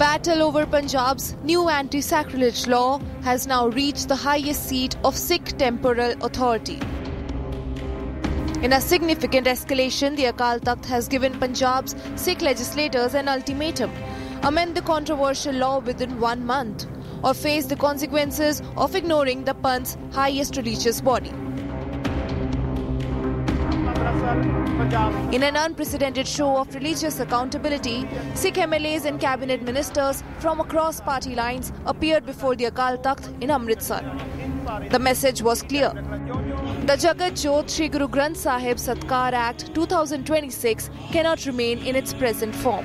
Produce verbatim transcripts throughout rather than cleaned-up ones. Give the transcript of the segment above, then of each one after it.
battle over Punjab's new anti-sacrilege law has now reached the highest seat of Sikh temporal authority. In a significant escalation, the Akal Takht has given Punjab's Sikh legislators an ultimatum: amend the controversial law within one month or face the consequences of ignoring the Panth's highest religious body. In an unprecedented show of religious accountability, Sikh M L As and cabinet ministers from across party lines appeared before the Akal Takht in Amritsar. The message was clear. The Jagat Jot Shri Guru Granth Sahib Satkar Act twenty twenty-six cannot remain in its present form.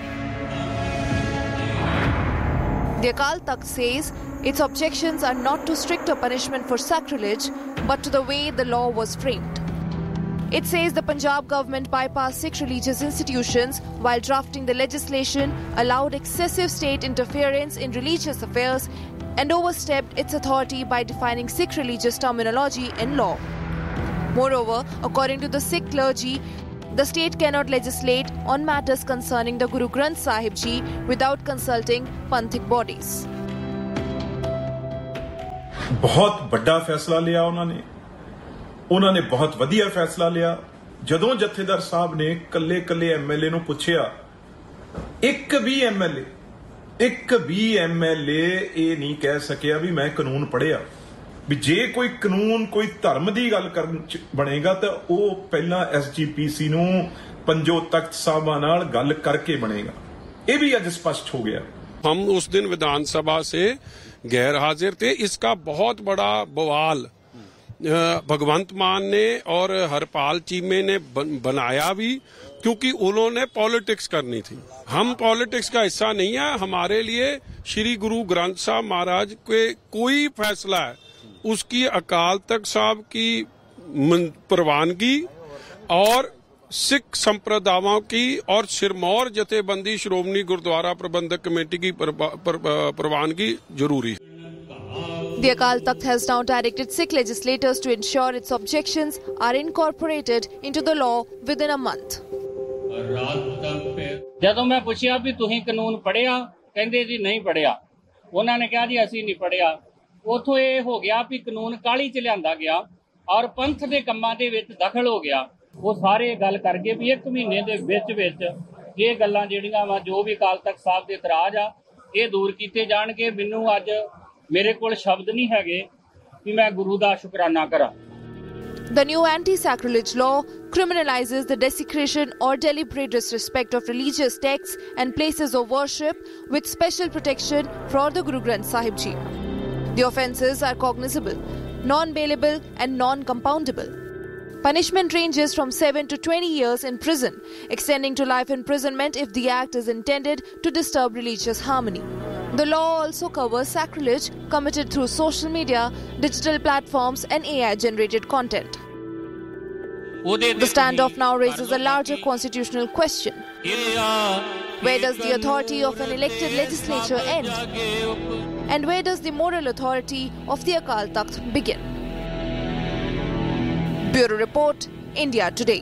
The Akal Takht says its objections are not to stricter punishment for sacrilege, but to the way the law was framed. It says the Punjab government bypassed Sikh religious institutions while drafting the legislation, allowed excessive state interference in religious affairs, and overstepped its authority by defining Sikh religious terminology in law. Moreover, according to the Sikh clergy, the state cannot legislate on matters concerning the Guru Granth Sahib Ji without consulting Panthic bodies. बहुत बड़ा फैसला लिया उन्होंने उन्होंने बहुत ਵਧੀਆ ਫੈਸਲਾ ਲਿਆ ਜਦੋਂ ਜਥੇਦਾਰ ਸਾਹਿਬ ਨੇ ਕੱਲੇ ਕੱਲੇ ਐਮਐਲਏ ਨੂੰ ਪੁੱਛਿਆ ਇੱਕ ਵੀ ਐਮਐਲਏ ਇੱਕ ਵੀ ਐਮਐਲਏ ਇਹ ਨਹੀਂ ਕਹਿ ਸਕਿਆ ਵੀ ਮੈਂ ਕਾਨੂੰਨ ਪੜ੍ਹਿਆ ਵੀ ਜੇ ਕੋਈ ਕਾਨੂੰਨ ਕੋਈ ਧਰਮ ਦੀ ਗੱਲ ਕਰਨ ਚ ਬਣੇਗਾ ਤਾਂ ਉਹ ਪਹਿਲਾਂ ਐਸਜੀਪੀਸੀ ਨੂੰ ਪੰਜੋ ਤਖਤ ਸਾਹਿਬਾਂ ਨਾਲ ਗੱਲ ਕਰਕੇ ਬਣੇਗਾ ਇਹ ਵੀ ਅੱਜ ਸਪਸ਼ਟ ਹੋ ਗਿਆ हम उस दिन विधानसभा से गैर हाजिर थे इसका बहुत बड़ा बवाल भगवंत मान ने और हरपाल चीमे ने बनाया भी क्योंकि उन्होंने पॉलिटिक्स करनी थी हम पॉलिटिक्स का हिस्सा नहीं है हमारे लिए श्री गुरु ग्रंथ साहब महाराज के कोई फैसला है उसकी अकाल तख्त साहब की प्रवानगी और सिख संप्रदायों की और सिरमौर जथेबंदी श्रोमणी गुरुद्वारा प्रबंधक कमेटी की प्रवानगी जरूरी है The Akal Takht has now directed Sikh legislators to ensure its objections are incorporated into the law within a month. ਜਦੋਂ ਮੈਂ ਪੁੱਛਿਆ ਵੀ ਤੁਸੀਂ ਕਾਨੂੰਨ ਪੜ੍ਹਿਆ ਕਹਿੰਦੇ ਜੀ ਨਹੀਂ ਪੜ੍ਹਿਆ ਉਹਨਾਂ ਨੇ ਕਿਹਾ ਜੀ ਅਸੀਂ ਨਹੀਂ ਪੜ੍ਹਿਆ ਉਥੋਂ ਇਹ ਹੋ ਗਿਆ ਵੀ ਕਾਨੂੰਨ ਕਾਲੀ ਚ ਲਿਆਂਦਾ ਗਿਆ ਔਰ ਪੰਥ ਦੇ ਕੰਮਾਂ ਦੇ ਵਿੱਚ ਦਖਲ ਹੋ ਗਿਆ ਉਹ ਸਾਰੇ ਗੱਲ ਕਰਕੇ ਵੀ ਇੱਕ ਮਹੀਨੇ ਦੇ ਵਿੱਚ ਵਿੱਚ ਇਹ ਗੱਲਾਂ ਜਿਹੜੀਆਂ ਵਾ ਜੋ ਵੀ ਅਕਾਲ ਤਖਤ ਸਾਹਿਬ ਦੇ ਇਤਰਾਜ਼ ਆ ਇਹ ਦੂਰ ਕੀਤੇ ਜਾਣਗੇ ਮੈਨੂੰ ਅੱਜ ਮੇਰੇ ਕੋਲ ਸ਼ਬਦ ਨਹੀਂ ਹੈਗੇ ਕਿ ਮੈਂ ਗੁਰੂ ਦਾ ਸ਼ੁਕਰਾਨਾ ਕਰਾਂ The new anti-sacrilege law criminalizes the desecration or deliberate disrespect of religious texts and places of worship with special protection for the Guru Granth Sahib Ji. The offences are cognizable, non-bailable and non-compoundable. Punishment ranges from seven to twenty years in prison, extending to life imprisonment if the act is intended to disturb religious harmony. The law also covers sacrilege committed through social media, digital platforms and A I-generated content. The standoff now raises a larger constitutional question. Where does the authority of an elected legislature end? And where does the moral authority of the Akal Takht begin? Bureau Report, India Today.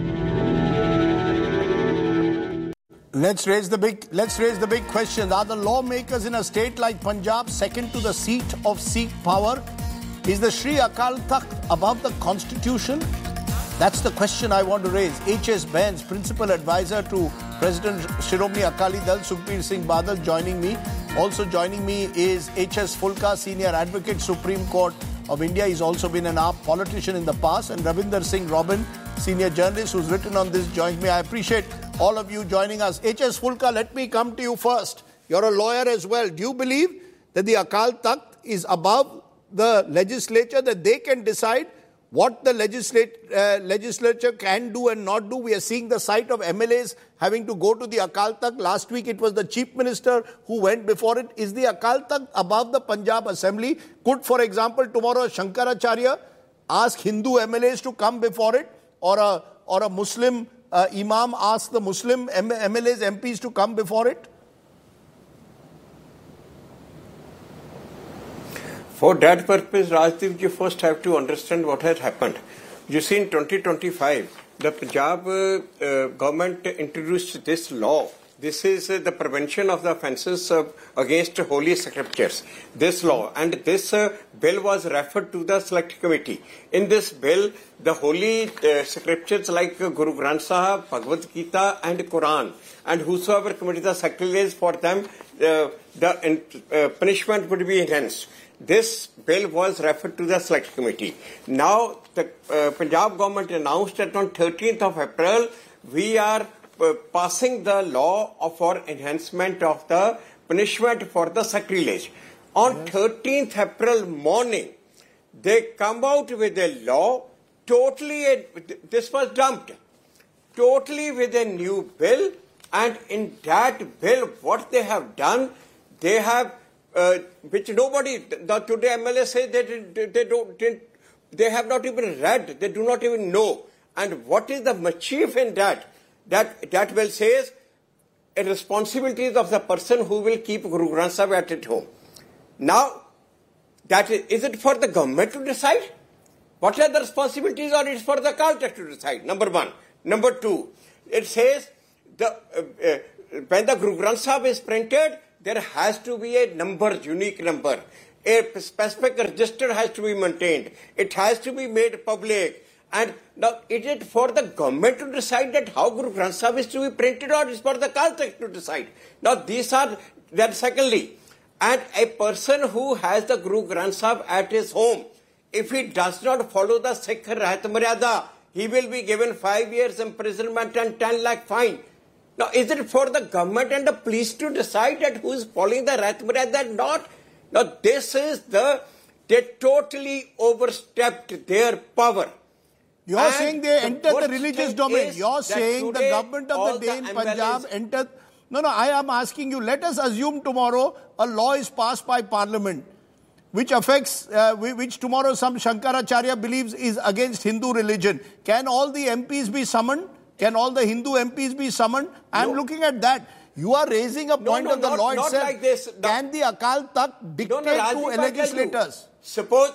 Let's raise the big let's raise the big question. Are the lawmakers in a state like Punjab second to the seat of Sikh power? Is the Shri Akal Takht above the constitution? That's the question I want to raise. H S Bains, principal advisor to President Shiromani Akali Dal, Sukhbir Singh Badal, joining me. Also joining me is H S Fulka, senior advocate, Supreme Court of India. He's also been an A P politician in the past. And Ravinder Singh Robin, senior journalist who's written on this, joins me. I appreciate all of you joining us. H S Fulka, let me come to you first. You're a lawyer as well. Do you believe that the Akal Takht is above the legislature, that they can decide what the legislate, uh, legislature can do and not do? We are seeing the sight of M L As having to go to the Akal Takht. Last week it was the chief minister who went before it. Is the Akal Takht above the Punjab Assembly? Could, for example, tomorrow Shankaracharya ask Hindu M L As to come before it? Or a, or a Muslim uh, Imam ask the Muslim M L As, M Ps to come before it? For that purpose, Rajdeep, you first have to understand what has happened. You see, in twenty twenty-five, the Punjab uh, uh, government introduced this law, this is uh, the prevention of the offences uh, against holy scriptures. This law and this uh, bill was referred to the select committee. In this bill, the holy uh, scriptures like uh, Guru Granth Sahib, Bhagavad Gita and Quran, and whosoever committed the sacrilege for them, uh, the uh, punishment would be enhanced. This bill was referred to the select committee. Now, the uh, Punjab government announced that on thirteenth of April, we are uh, passing the law of for enhancement of the punishment for the sacrilege. On yes. thirteenth April morning, they come out with a law, totally, a, this was dumped, totally with a new bill, and in that bill, what they have done, they have Uh, which nobody, the today M L A say that they, they don't, didn't, they have not even read, they do not even know. And what is the mischief in that? That, that bill says, a responsibility of the person who will keep Guru Granth Sahib at his home. Now, that is, is it for the government to decide? What are the responsibilities, or it's for the Akal Takht to decide? Number one. Number two, it says, the uh, uh, when the Guru Granth Sahib is printed, there has to be a number, unique number. A specific register has to be maintained. It has to be made public. And now, is it for the government to decide that how Guru Granth Sahib is to be printed, or is for the Akal Takht to decide? Now, these are, then secondly, and a person who has the Guru Granth Sahib at his home, if he does not follow the Sikh Rahat Maryada, he will be given five years imprisonment and ten lakh fine. Now, is it for the government and the police to decide that who is following the Rahat Maryada and not? Now, this is the, they totally overstepped their power. You're and saying they the entered the religious domain. You're saying the government of the day in Punjab entered. No, no, I am asking you, let us assume tomorrow a law is passed by Parliament, which affects, uh, which tomorrow some Shankaracharya believes is against Hindu religion. Can all the M Ps be summoned? Can all the Hindu M Ps be summoned? I'm no. looking at that. You are raising a point no, no, of the not, law not itself. Like this. The, Can the Akal Takht dictate no, no, to legislators? Suppose,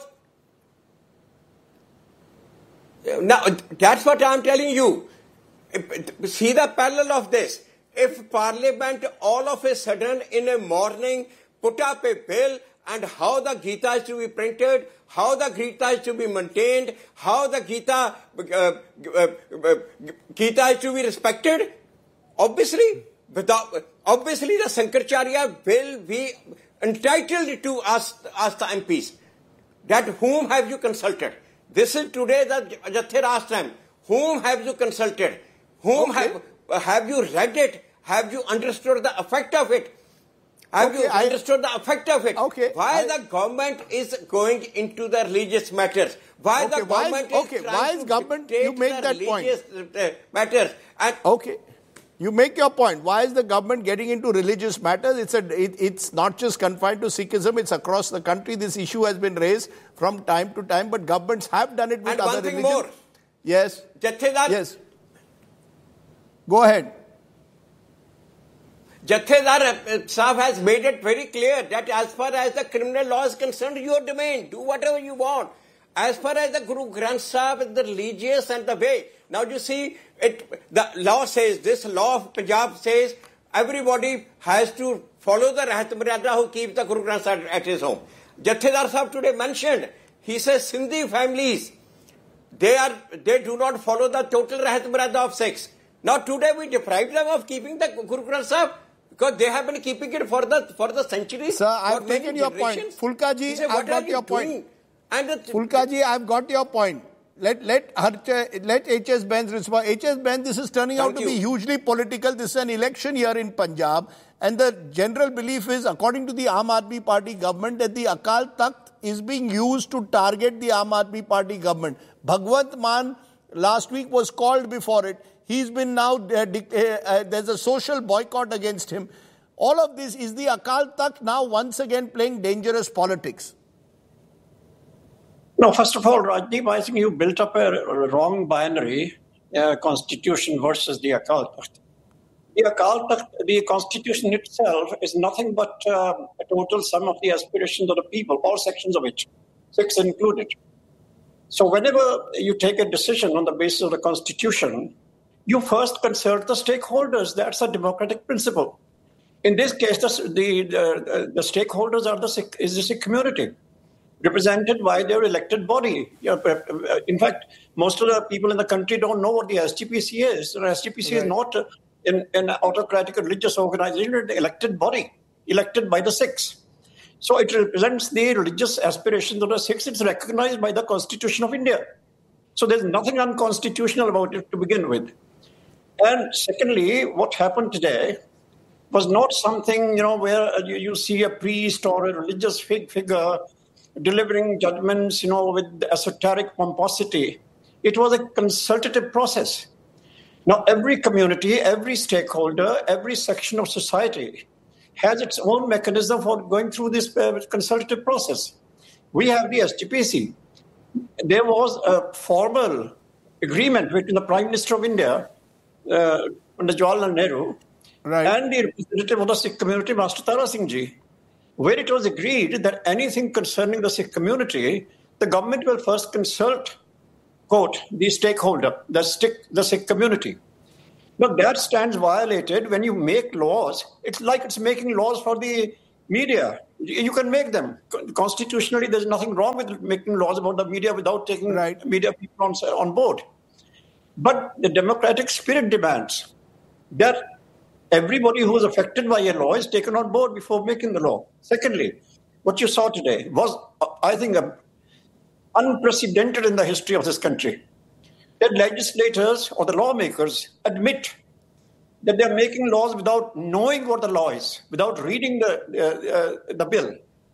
now that's what I'm telling you. See the parallel of this. If Parliament all of a sudden in a morning put up a bill and how the Gita is to be printed, how the Gita is to be maintained, how the Gita, uh, uh, uh, Gita is to be respected, obviously, without, obviously the Shankaracharya will be entitled to ask, ask the M Ps that whom have you consulted? This is today the Jathir asked them, whom have you consulted? Whom okay. have, have you read it? Have you understood the effect of it? Have okay, you understood I, the effect of it? Okay, why I, the government is going into the religious matters? Why okay, the government why is, okay, is trying why is to government, you make the that religious point. matters? And okay, you make your point. Why is the government getting into religious matters? It's a, it, it's not just confined to Sikhism. It's across the country. This issue has been raised from time to time, but governments have done it with and other one thing religions. More. Yes. Jathedar, yes. Go ahead. Jathedar Sahib has made it very clear that as far as the criminal law is concerned, your domain, do whatever you want. As far as the Guru Granth Sahib, the religious and the way. Now you see, it, the law says, this law of Punjab says, everybody has to follow the Rahat Maryada who keeps the Guru Granth Sahib at his home. Jathedar Sahib today mentioned, he says Sindhi families, they are they do not follow the total Rahat Maryada of Sikhs. Now today we deprive them of keeping the Guru Granth Sahib. Because they have been keeping it for the for the centuries. Sir, I've taken your point. Fulkaji, say, I've got your doing? point. And Fulkaji, I've got your point. Let let Harche, let H S Benz respond. H S Benz, this is turning Thank out to you. be hugely political. This is an election here in Punjab, and the general belief is, according to the Aam Aadmi Party government, that the Akal Takht is being used to target the Aam Aadmi Party government. Bhagwant Mann last week was called before it. He's been now, uh, uh, there's a social boycott against him. All of this, is the Akal Takht now once again playing dangerous politics? No, first of all, Rajdeep, I think you built up a wrong binary, uh, constitution versus the Akal Takht. The Akal Takht, the constitution itself is nothing but uh, a total sum of the aspirations of the people, all sections of it, Sikhs included. So whenever you take a decision on the basis of the constitution, you first consult the stakeholders. That's a democratic principle. In this case, the, the, the, the stakeholders are the Sikh, is the Sikh community, represented by their elected body. In fact, most of the people in the country don't know what the S G P C is. The S G P C right. is not an, an autocratic religious organization, it's an elected body, elected by the Sikhs. So it represents the religious aspirations of the Sikhs. It's recognized by the Constitution of India. So there's nothing unconstitutional about it to begin with. And secondly, what happened today was not something, you know, where you, you see a priest or a religious fig figure delivering judgments, you know, with esoteric pomposity. It was a consultative process. Now, every community, every stakeholder, every section of society has its own mechanism for going through this uh, consultative process. We have the S G P C. There was a formal agreement between the Prime Minister of India, uh, under Jawaharlal Nehru, right. and the representative of the Sikh community, Master Tara Singh Ji, where it was agreed that anything concerning the Sikh community, the government will first consult, quote, the stakeholder, the Sikh, the Sikh community. Now, that stands violated when you make laws. It's like it's making laws for the media. You can make them. Constitutionally, there's nothing wrong with making laws about the media without taking right. media people on, on board. But the democratic spirit demands that everybody who is affected by a law is taken on board before making the law. Secondly, what you saw today was, I think, a, unprecedented in the history of this country. That legislators or the lawmakers admit that they're making laws without knowing what the law is, without reading the, uh, uh, the bill.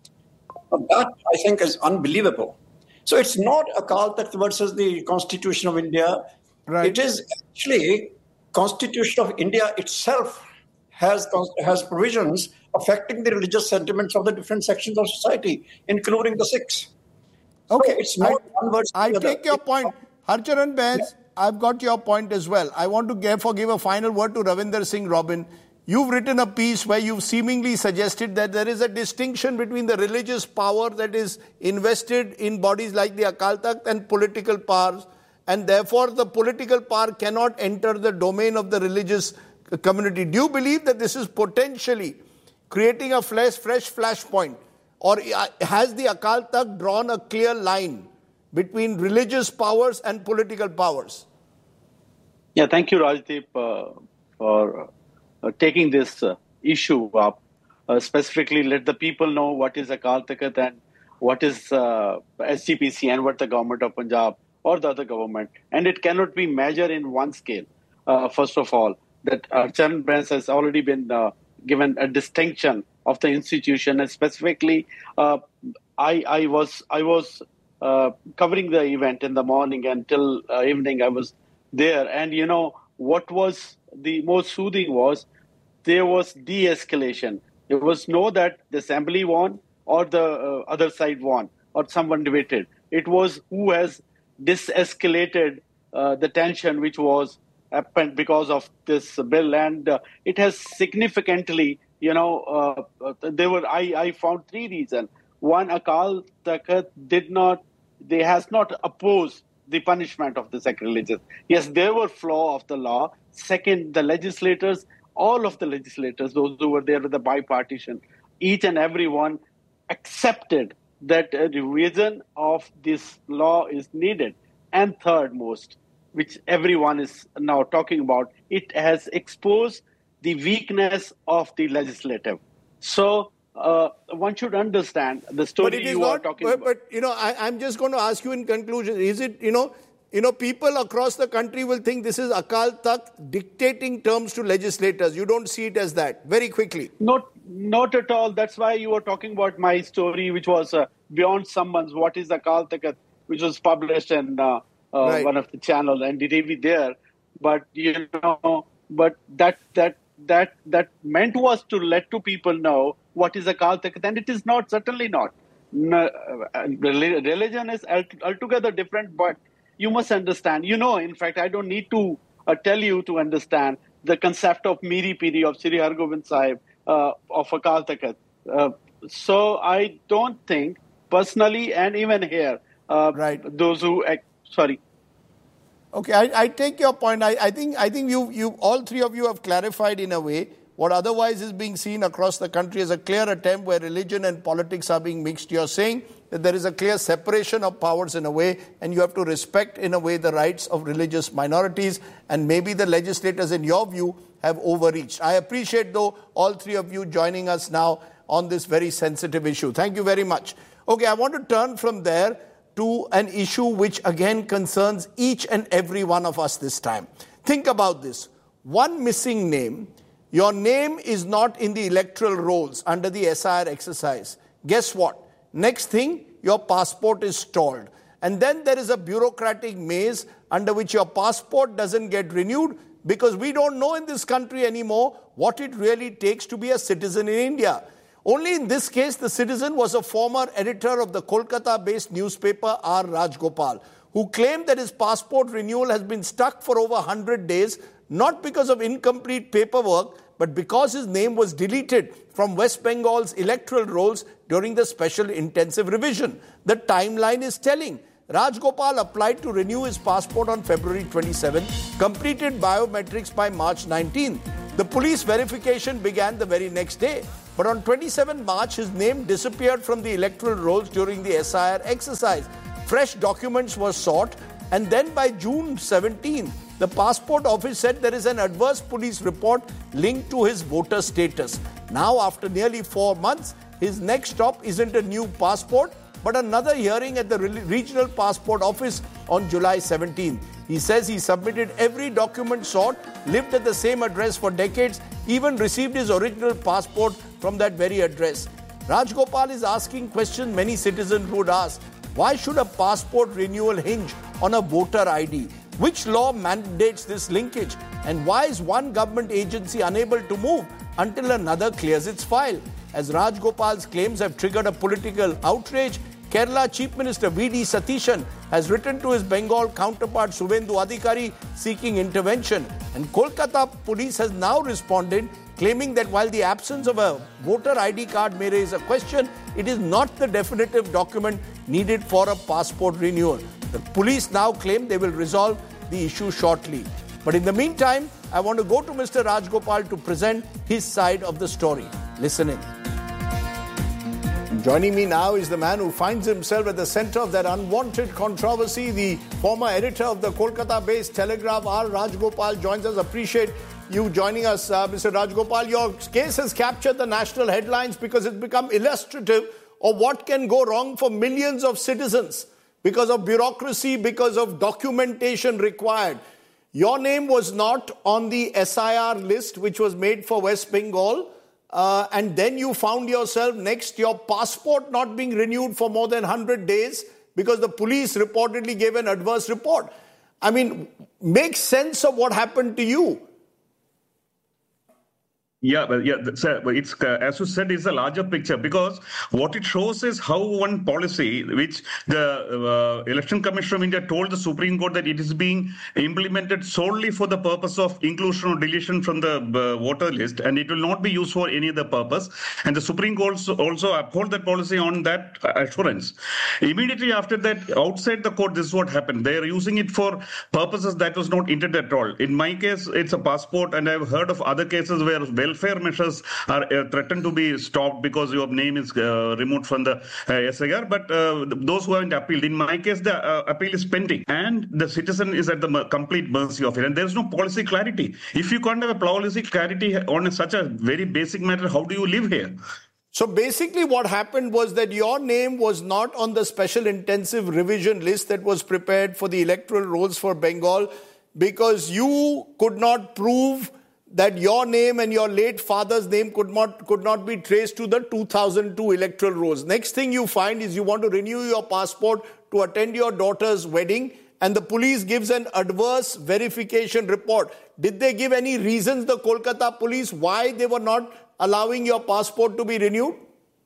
That, I think, is unbelievable. So it's not Akal Takht versus the Constitution of India. Right. It is actually Constitution of India itself has, has provisions affecting the religious sentiments of the different sections of society, including the Sikhs. Okay, so it's not I, one versus I the take other. your point. Harcharan Bains, yeah. I've got your point as well. I want to therefore give a final word to Ravinder Singh Robin. You've written a piece where you've seemingly suggested that there is a distinction between the religious power that is invested in bodies like the Akal Takht and political powers, and therefore the political power cannot enter the domain of the religious community. Do you believe that this is potentially creating a fresh, fresh flashpoint, or has the Akal Takht drawn a clear line between religious powers and political powers? Yeah, thank you, Rajdeep, uh, for uh, taking this uh, issue up. Uh, specifically, let the people know what is Akal Takht and what is uh, S G P C and what the government of Punjab or the other government. And it cannot be measured in one scale. Uh, first of all, that Harcharan Bains has already been uh, given a distinction of the institution, and specifically, uh, I, I was I was. Uh, covering the event in the morning until uh, evening. I was there, and you know what was the most soothing was there was de-escalation. There was no that the assembly won or the uh, other side won or someone debated. It was who has dis-escalated uh, the tension which was happened because of this bill, and uh, it has significantly, you know, uh, there were I, I found three reasons. One, Akal Takht did not, they has not opposed the punishment of the sacrilegious. Yes, there were flaw of the law. Second, the legislators, all of the legislators, those who were there with the bipartisan, each and every one accepted that a revision of this law is needed. And third most, which everyone is now talking about, it has exposed the weakness of the legislative. So, Uh, one should understand the story you not, are talking but, about. But, you know, I, I'm just going to ask you in conclusion, is it, you know, you know, people across the country will think this is Akal Takht dictating terms to legislators. You don't see it as that. Very quickly. Not, not at all. That's why you were talking about my story, which was uh, Beyond Summons, What is Akal Takht, which was published in uh, uh, right. one of the channels, and the T V there. But, you know, but that, that, that, that meant was to let to people know what is Akal Takht, and it is not, certainly not. No, uh, religion is altogether different, but you must understand, you know, in fact, I don't need to uh, tell you to understand the concept of Miri Piri of Sri Hargobind Sahib uh, of Akal Takht. Uh, so I don't think, personally, and even here, uh, right. those who, uh, sorry. Okay, I, I take your point. I, I think I think you you all three of you have clarified in a way what otherwise is being seen across the country as a clear attempt where religion and politics are being mixed. You're saying that there is a clear separation of powers in a way, and you have to respect in a way the rights of religious minorities, and maybe the legislators in your view have overreached. I appreciate though all three of you joining us now on this very sensitive issue. Thank you very much. Okay, I want to turn from there to an issue which again concerns each and every one of us this time. Think about this. One missing name. Your name is not in the electoral rolls under the S I R exercise. Guess what? Next thing, your passport is stalled. And then there is a bureaucratic maze under which your passport doesn't get renewed because we don't know in this country anymore what it really takes to be a citizen in India. Only in this case, the citizen was a former editor of the Kolkata-based newspaper R. Rajgopal, who claimed that his passport renewal has been stuck for over one hundred days, not because of incomplete paperwork, but because his name was deleted from West Bengal's electoral rolls during the special intensive revision. The timeline is telling. Rajgopal applied to renew his passport on February twenty-seventh, completed biometrics by March nineteenth. The police verification began the very next day. But on twenty-seventh March, his name disappeared from the electoral rolls during the S I R exercise. Fresh documents were sought, and then by June seventeenth, the passport office said there is an adverse police report linked to his voter status. Now, after nearly four months, his next stop isn't a new passport, but another hearing at the regional passport office on July seventeenth. He says he submitted every document sought, lived at the same address for decades, even received his original passport from that very address. Rajgopal is asking questions many citizens would ask. Why should a passport renewal hinge on a voter I D? Which law mandates this linkage? And why is one government agency unable to move until another clears its file? As Rajgopal's claims have triggered a political outrage, Kerala Chief Minister V D Satishan has written to his Bengal counterpart Suvendu Adhikari seeking intervention. And Kolkata police has now responded, claiming that while the absence of a voter I D card may raise a question, it is not the definitive document needed for a passport renewal. The police now claim they will resolve the issue shortly. But in the meantime, I want to go to Mister Rajgopal to present his side of the story. Listen in. Joining me now is the man who finds himself at the center of that unwanted controversy. The former editor of the Kolkata-based Telegraph, R. Rajgopal, joins us. Appreciate you joining us, uh, Mister Rajgopal. Your case has captured the national headlines because it's become illustrative of what can go wrong for millions of citizens because of bureaucracy, because of documentation required. Your name was not on the S I R list, which was made for West Bengal. Uh, and then you found yourself next, your passport not being renewed for more than one hundred days because the police reportedly gave an adverse report. I mean, make sense of what happened to you. Yeah, but yeah, sir, it's uh, as you said, it's a larger picture because what it shows is how one policy, which the uh, Election Commission of India told the Supreme Court that it is being implemented solely for the purpose of inclusion or deletion from the uh, voter list, and it will not be used for any other purpose. And the Supreme Court also, also uphold that policy on that assurance. Immediately after that, outside the court, this is what happened. They are using it for purposes that was not intended at all. In my case, it's a passport, and I've heard of other cases where well welfare measures are uh, threatened to be stopped because your name is uh, removed from the uh, S I R. But uh, those who haven't appealed, in my case, the uh, appeal is pending, and the citizen is at the m- complete mercy of it. And there is no policy clarity. If you can't have a policy clarity on such a very basic matter, how do you live here? So basically what happened was that your name was not on the special intensive revision list that was prepared for the electoral rolls for Bengal because you could not prove that your name and your late father's name could not, could not be traced to the two thousand two electoral rolls. Next thing you find is you want to renew your passport to attend your daughter's wedding, and the police gives an adverse verification report. Did they give any reasons, the Kolkata police, why they were not allowing your passport to be renewed?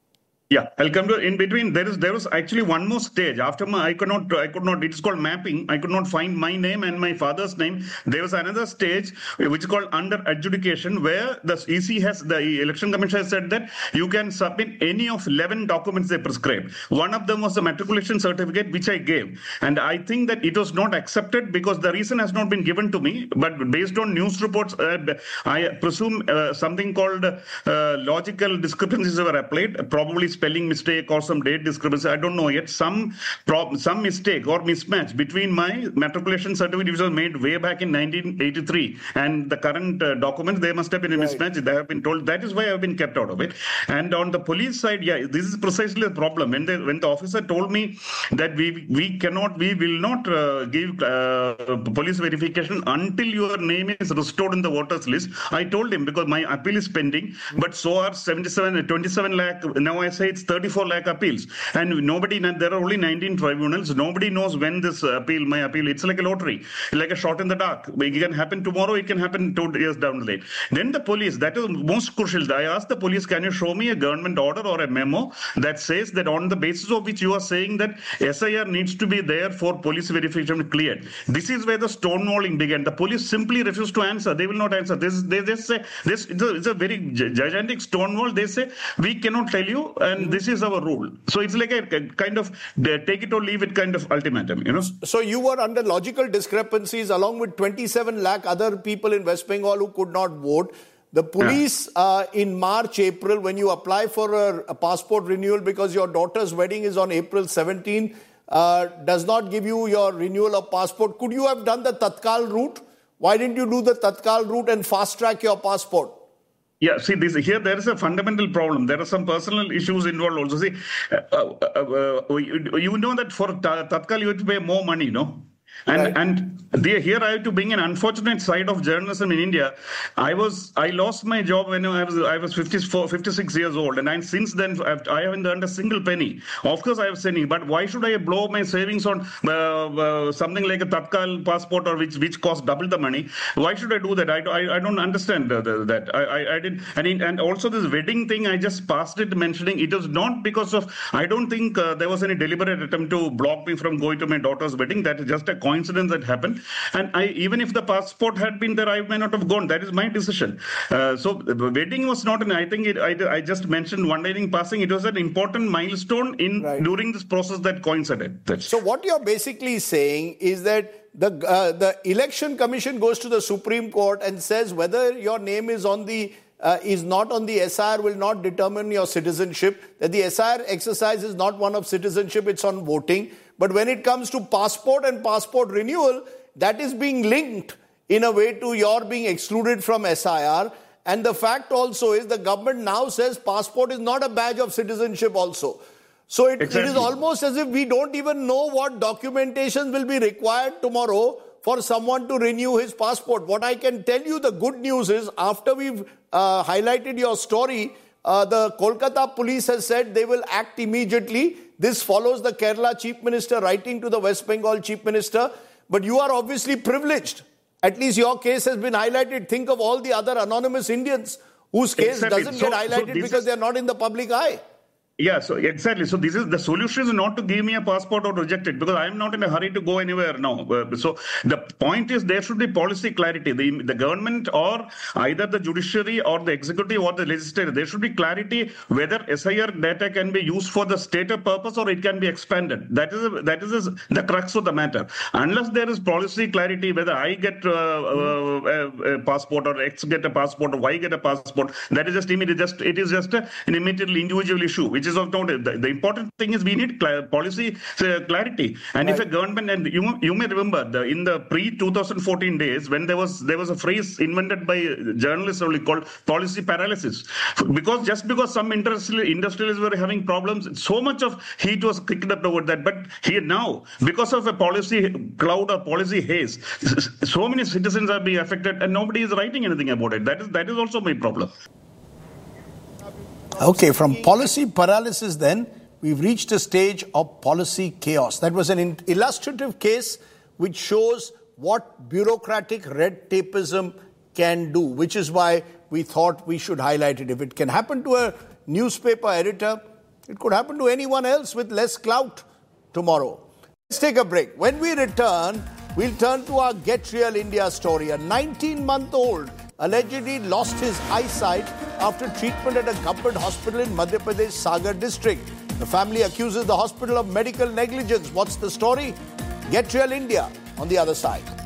Yeah, I'll come to in between. There is there was actually one more stage after my I could not I could not. It's called mapping. I could not find my name and my father's name. There was another stage which is called under adjudication, where the E C has the election commission has said that you can submit any of eleven documents they prescribed. One of them was the matriculation certificate, which I gave, and I think that it was not accepted because the reason has not been given to me. But based on news reports, uh, I presume uh, something called uh, logical discrepancies were applied, probably spelling mistake or some date discrepancy, I don't know yet, some prob- some mistake or mismatch between my matriculation certificate, which was made way back in nineteen eighty-three, and the current uh, documents, they must have been a right. mismatch. They have been told. That is why I have been kept out of it. And on the police side, yeah, this is precisely the problem. When they, when the officer told me that we we cannot, we will not uh, give uh, police verification until your name is restored in the voters list, I told him, because my appeal is pending, but so are seventy-seven, twenty-seven lakh, now I say it's thirty-four lakh appeals, and nobody, there are only nineteen tribunals, nobody knows when this appeal, my appeal, it's like a lottery, like a shot in the dark. It can happen tomorrow, it can happen two years down the line. Then the police, that is most crucial. I asked the police, can you show me a government order or a memo that says that on the basis of which you are saying that S I R needs to be there for police verification cleared. This is where the stonewalling began. The police simply refuse to answer. They will not answer. This, they just say, this it's a, it's a very gigantic stonewall. They say, we cannot tell you, and this is our rule. So it's like a, a kind of take it or leave it kind of ultimatum, you know. So you were under logical discrepancies along with twenty-seven lakh other people in West Bengal who could not vote. The police yeah. uh, in March, April, when you apply for a, a passport renewal because your daughter's wedding is on April seventeenth, uh, does not give you your renewal of passport. Could you have done the Tatkal route? Why didn't you do the Tatkal route and fast track your passport? Yeah, see, this here there is a fundamental problem. There are some personal issues involved also. See, uh, uh, uh, you, you know that for Tatkal you have to pay more money, you know. And right. and they, here I have to bring an unfortunate side of journalism in India. I was I lost my job when I was I was fifty-four, fifty-six years old, and I, since then I've, I haven't earned a single penny. Of course I have saving, but why should I blow my savings on uh, uh, something like a Tatkal passport, or which which costs double the money? Why should I do that? I, I, I don't understand uh, the, that. I, I, I did and in, and also this wedding thing, I just passed it mentioning it was not because of. I don't think uh, there was any deliberate attempt to block me from going to my daughter's wedding. That is just a coincidence that happened, and I even if the passport had been there, I may not have gone. That is my decision. Uh, so the wedding was not an. I think it, I, I just mentioned one day in passing. It was an important milestone in right. during this process that coincided. That's so what you're basically saying is that the uh, the election commission goes to the Supreme Court and says whether your name is on the uh, is not on the S I R will not determine your citizenship. That the S I R exercise is not one of citizenship; it's on voting. But when it comes to passport and passport renewal, that is being linked in a way to your being excluded from S I R. And the fact also is the government now says passport is not a badge of citizenship also. So it, exactly. it is almost as if we don't even know what documentation will be required tomorrow for someone to renew his passport. What I can tell you, the good news is after we've uh, highlighted your story, uh, the Kolkata police has said they will act immediately. This follows the Kerala Chief Minister writing to the West Bengal Chief Minister. But you are obviously privileged. At least your case has been highlighted. Think of all the other anonymous Indians whose case exactly. doesn't so, get highlighted so because is... they're not in the public eye. Yeah, so exactly. So this is the solution is not to give me a passport or reject it, because I am not in a hurry to go anywhere now. Uh, so the point is there should be policy clarity. The, the government or either the judiciary or the executive or the legislature, there should be clarity whether S I R data can be used for the stated purpose or it can be expanded. That is a, that is a, the crux of the matter. Unless there is policy clarity whether I get uh, uh, a, a passport or X get a passport or Y get a passport, that is just immediate. Just it is just a, an immediately individual issue, which is of note. The, the important thing is we need cl- policy uh, clarity. And right. if a government, and you you may remember the, in the pre twenty fourteen days when there was there was a phrase invented by journalists only called policy paralysis, because just because some industrial industrialists were having problems, so much of heat was kicked up over that. But here now, because of a policy cloud or policy haze, so many citizens are being affected, and nobody is writing anything about it. That is that is also my problem. Okay, from policy paralysis then, we've reached a stage of policy chaos. That was an illustrative case which shows what bureaucratic red tapeism can do, which is why we thought we should highlight it. If it can happen to a newspaper editor, It could happen to anyone else with less clout tomorrow. Let's take a break. When we return, we'll turn to our Get Real India story. A nineteen-month-old allegedly lost his eyesight after treatment at a government hospital in Madhya Pradesh Sagar district. The family accuses the hospital of medical negligence. What's the story? Get Real India on the other side.